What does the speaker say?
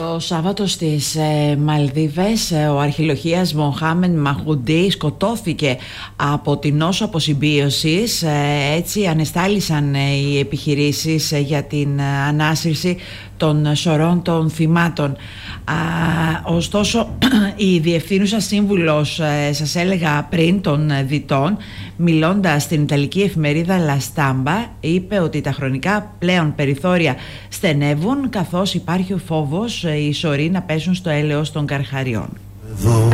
Το Σάββατο στις Μαλδίβες ο αρχιλοχείας Μοχάμεντ Μαχουντή σκοτώθηκε από την νόσο αποσυμπίωσης. Έτσι ανεστάλησαν οι επιχειρήσεις για την ανάσυρση των σωρών των θυμάτων. Ωστόσο η διευθύνουσα σύμβουλος, σας έλεγα πριν, των διτών, μιλώντας στην Ιταλική εφημερίδα La Stampa, είπε ότι τα χρονικά πλέον περιθώρια στενεύουν, καθώς υπάρχει ο φόβος οι σωροί να πέσουν στο έλεος των καρχαριών.